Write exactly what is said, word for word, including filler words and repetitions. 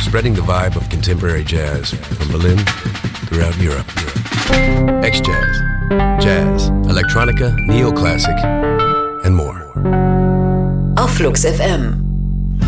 spreading the vibe of contemporary jazz from Berlin throughout Europe. X-Jazz, Jazz, Electronica, Neoclassic and more. Auf Flux F M.